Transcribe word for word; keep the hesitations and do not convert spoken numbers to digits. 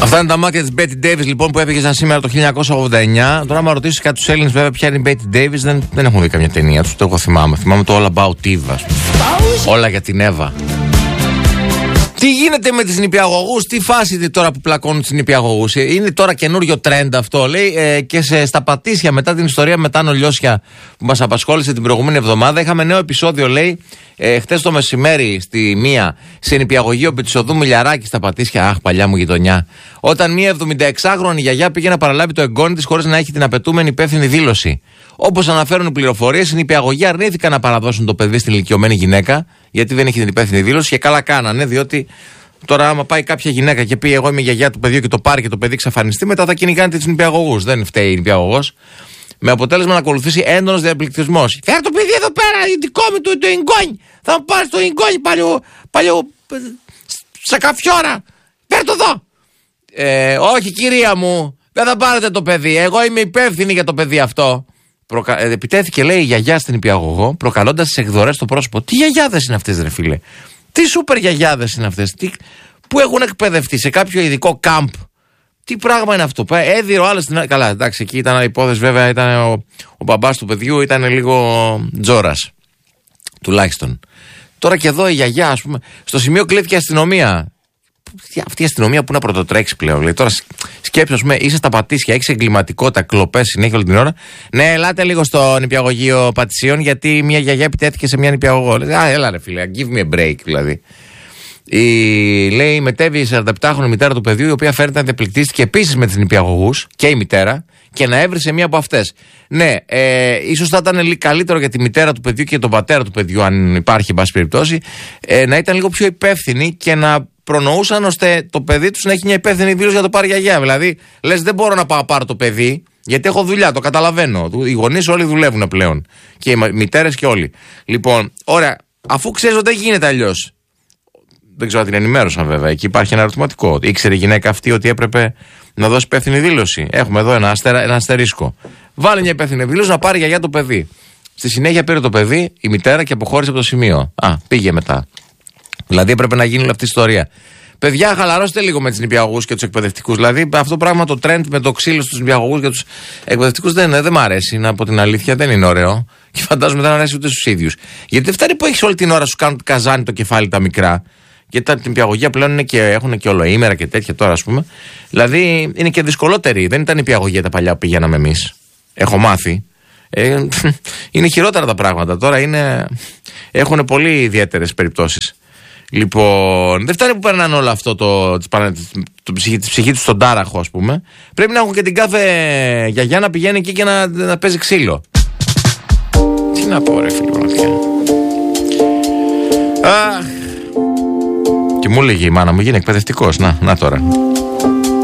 Αυτά είναι τα μάτια της Betty Davis λοιπόν που έφυγε σήμερα το χίλια εννιακόσια ογδόντα εννιά. Τώρα, άμα ρωτήσει κάτι τους Έλληνες, βέβαια, ποια είναι η Betty Davis, δεν, δεν έχουν δει καμιά ταινία τους. Το εγώ θυμάμαι. Θυμάμαι το All About Eve, ας πούμε. Όλα για την Εύα. Τι γίνεται με τις νηπιαγωγούς, τι φάση είναι τώρα που πλακώνουν τις νηπιαγωγούς? Είναι τώρα καινούριο trend αυτό, λέει, ε, και σε, στα Πατήσια, μετά την ιστορία με Τάνο Λιώσια που μας απασχόλησε την προηγούμενη εβδομάδα, είχαμε νέο επεισόδιο, λέει, ε, χτες το μεσημέρι στη μία, σε νηπιαγωγείο Πετσοδού Μιλιαράκη στα Πατήσια. Αχ, παλιά μου γειτονιά. Όταν μία εβδομηνταεξάχρονη γιαγιά πήγε να παραλάβει το εγγόνι της χωρίς να έχει την απαιτούμενη υπεύθυνη δήλωση. Όπως αναφέρουν οι πληροφορίες, οι νηπιαγωγοί αρνήθηκαν να παραδώσουν το παιδί στην ηλικιωμένη γυναίκα, γιατί δεν έχει την υπεύθυνη δήλωση, και καλά κάνανε, διότι τώρα, άμα πάει κάποια γυναίκα και πει: εγώ είμαι η γιαγιά του παιδιού, και το πάρει και το παιδί εξαφανιστεί, μετά θα κυνηγάνε τους νηπιαγωγούς. Δεν φταίει η νηπιαγωγός. Με αποτέλεσμα να ακολουθήσει έντονος διαπληκτισμός. Φέρε το παιδί εδώ πέρα, δικό μου το, το εγγόνι. Θα μου πάρει το εγγόνι παλιό, παλιό σακαφιόρα. Φέρε το εδώ. Ε, όχι, κυρία μου, δεν θα πάρετε το παιδί. Εγώ είμαι υπεύθυνη για το παιδί αυτό. Προκα... Ε, επιτέθηκε, λέει, η γιαγιά στην νηπιαγωγό, προκαλώντας τις εκδορές στο πρόσωπο. Τι γιαγιάδες είναι αυτές, ρε φίλε? Τι σούπερ γιαγιάδες είναι αυτές? Τι... Πού έχουν εκπαιδευτεί? Σε κάποιο ειδικό κάμπ? Τι πράγμα είναι αυτό? Έδιρε ο άλλος στην... Καλά, εντάξει, εκεί ήταν υπόθεση, βέβαια, ήταν ο, ο μπαμπάς του παιδιού ήταν λίγο τζόρας. Τουλάχιστον. Τώρα και εδώ η γιαγιά, ας πούμε, στο σημείο κλείθηκε η αστυνομία. Αυτή η αστυνομία που να πρωτοτρέξει πλέον. Λέει, τώρα σκέψου, ας πούμε, είσαι στα Πατήσια, έχεις εγκληματικότητα, κλοπές συνέχεια όλη την ώρα. Ναι, ελάτε λίγο στο νηπιαγωγείο Πατησίων, γιατί μια γιαγιά επιτέθηκε σε μια νηπιαγωγό. Λέει, α, έλα ρε φίλε, give me a break, δηλαδή. Η, λέει, μετέβη η σαρανταεπτάχρονη μητέρα του παιδιού, η οποία φαίνεται να διαπληκτίστηκε επίσης με τις νηπιαγωγούς, και η μητέρα, και να έβρισε μία από αυτές. Ναι, ε, ίσως θα ήταν καλύτερο για τη μητέρα του παιδιού και τον πατέρα του παιδιού, αν υπάρχει, εν πάση περιπτώσει, ε, να ήταν λίγο πιο υπεύθυνοι και να προνοούσαν ώστε το παιδί τους να έχει μια υπεύθυνη δήλωση για το πάρει γιαγιά. Δηλαδή, λες, δεν μπορώ να πάω πάρω το παιδί, γιατί έχω δουλειά, το καταλαβαίνω. Οι γονείς όλοι δουλεύουν πλέον. Και οι μητέρες και όλοι. Λοιπόν, ωραία, αφού ξέρεις ότι δεν γίνεται αλλιώς. Δεν ξέρω αν την ενημέρωσαν, βέβαια. Εκεί υπάρχει ένα ερωτηματικό. Ήξερε η γυναίκα αυτή ότι έπρεπε να δώσει υπεύθυνη δήλωση? Έχουμε εδώ ένα, αστερα, ένα αστερίσκο. Βάλε μια υπεύθυνη δήλωση να πάρει γιαγιά το παιδί. Στη συνέχεια πήρε το παιδί η μητέρα και αποχώρησε από το σημείο. Α, πήγε μετά. Δηλαδή έπρεπε να γίνει όλη αυτή η ιστορία. Παιδιά, χαλαρώστε λίγο με τους νηπιαγωγούς και τους εκπαιδευτικούς. Δηλαδή αυτό το πράγμα, το trend με το ξύλο στους νηπιαγωγούς και τους εκπαιδευτικούς δεν, δεν μ' αρέσει. Να πω την αλήθεια, δεν είναι ωραίο. Και φαντάζομαι δεν αρέσει ούτε στους ίδιους. Γιατί δεν φτάνει που έχεις όλη την ώρα σου κάνουν καζάνι το κεφάλι τα μικρά. Γιατί τα νηπιαγωγεία πλέον είναι και, έχουν και ολοήμερα και τέτοια τώρα, ας πούμε. Δηλαδή είναι και δυσκολότεροι. Δεν ήταν νηπιαγωγεία τα παλιά που πηγαίναμε εμείς. Έχω μάθει. Ε, είναι χειρότερα τα πράγματα. Τώρα είναι, έχουν πολύ ιδιαίτερες περιπτώσεις. Λοιπόν, δεν φτάνει που περνάνε όλο αυτό το, το, το ψυχή, τη ψυχή του στον τάραχο, ας πούμε. Πρέπει να έχουν και την κάθε γιαγιά να πηγαίνει εκεί και να, να παίζει ξύλο. Τι να πω, ρε φίλε, πραγματικά. Αχ. Και μου έλεγε η μάνα μου, γίνει εκπαιδευτικός. Να, να τώρα.